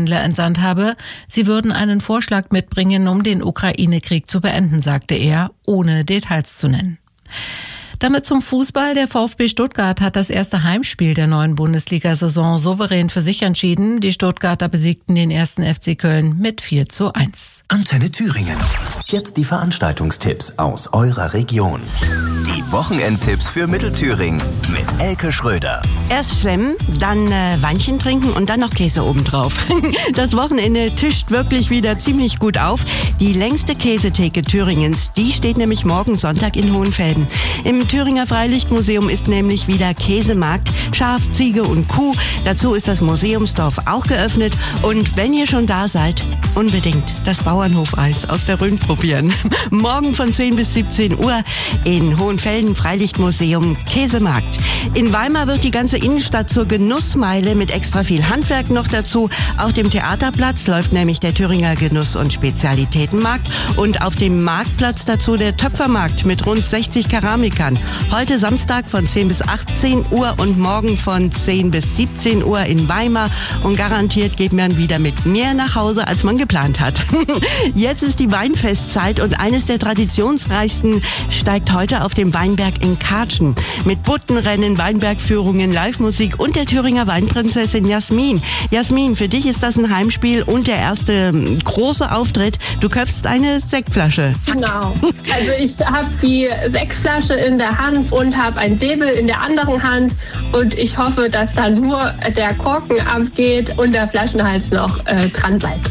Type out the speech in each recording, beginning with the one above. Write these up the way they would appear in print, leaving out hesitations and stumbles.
Händler entsandt habe. Sie würden einen Vorschlag mitbringen, um den Ukraine-Krieg zu beenden, sagte er, ohne Details zu nennen. Damit zum Fußball. Der VfB Stuttgart hat das erste Heimspiel der neuen Bundesliga-Saison souverän für sich entschieden. Die Stuttgarter besiegten den 1. FC Köln mit 4:1. Antenne Thüringen. Jetzt die Veranstaltungstipps aus eurer Region. Die Wochenendtipps für Mittelthüringen mit Elke Schröder. Erst schlemmen, dann Weinchen trinken und dann noch Käse obendrauf. Das Wochenende tischt wirklich wieder ziemlich gut auf. Die längste Käsetheke Thüringens, die steht nämlich morgen Sonntag in Hohenfelden. Im Thüringer Freilichtmuseum ist nämlich wieder Käsemarkt, Schaf, Ziege und Kuh. Dazu ist das Museumsdorf auch geöffnet. Und wenn ihr schon da seid, unbedingt das Bauernhofeis aus der Rhön probieren. Morgen von 10 bis 17 Uhr in Hohenfelden Freilichtmuseum Käsemarkt. In Weimar wird die ganze Innenstadt zur Genussmeile mit extra viel Handwerk noch dazu. Auf dem Theaterplatz läuft nämlich der Thüringer Genuss- und Spezialitätenmarkt und auf dem Marktplatz dazu der Töpfermarkt mit rund 60 Keramikern. Heute Samstag von 10 bis 18 Uhr und morgen von 10 bis 17 Uhr in Weimar. Und garantiert geht man wieder mit mehr nach Hause, als man geplant hat. Jetzt ist die Weinfestzeit und eines der traditionsreichsten steigt heute auf dem Weinberg in Kartschen. Mit Buttenrennen, Weinbergführungen, Live-Musik und der Thüringer Weinprinzessin Jasmin. Jasmin, für dich ist das ein Heimspiel und der erste große Auftritt. Du köpfst eine Sektflasche. Genau. Also ich habe die Sektflasche in der Hand und habe ein Säbel in der anderen Hand und ich hoffe, dass dann nur der Korken abgeht und der Flaschenhals noch dran bleibt.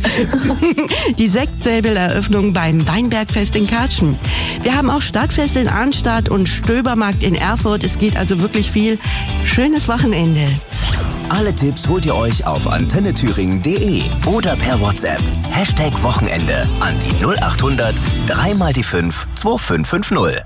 Die Sektsäbeleröffnung beim Weinbergfest in Kartschen. Wir haben auch Stadtfest in Arnstadt und Stöbermarkt in Erfurt. Es geht also wirklich viel. Schönes Wochenende. Alle Tipps holt ihr euch auf antennethüringen.de oder per WhatsApp. #Wochenende an die 0800 3 mal die 5 2550.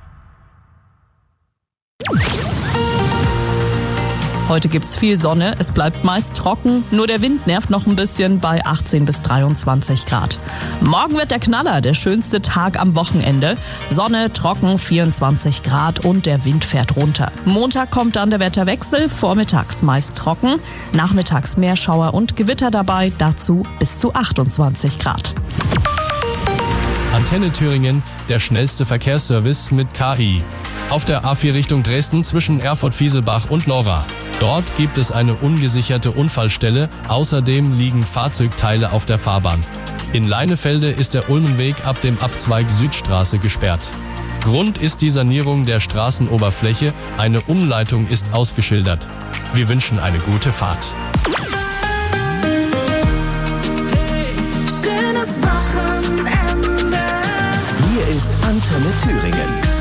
Heute gibt's viel Sonne, es bleibt meist trocken, nur der Wind nervt noch ein bisschen bei 18 bis 23 Grad. Morgen wird der Knaller, der schönste Tag am Wochenende. Sonne, trocken, 24 Grad und der Wind fährt runter. Montag kommt dann der Wetterwechsel, vormittags meist trocken, nachmittags mehr Schauer und Gewitter dabei, dazu bis zu 28 Grad. Antenne Thüringen, der schnellste Verkehrsservice mit KI. Auf der A4 Richtung Dresden zwischen Erfurt-Fieselbach und Nora. Dort gibt es eine ungesicherte Unfallstelle, außerdem liegen Fahrzeugteile auf der Fahrbahn. In Leinefelde ist der Ulmenweg ab dem Abzweig Südstraße gesperrt. Grund ist die Sanierung der Straßenoberfläche, eine Umleitung ist ausgeschildert. Wir wünschen eine gute Fahrt. Schönes Wochenende. Hier ist Antenne Thüringen.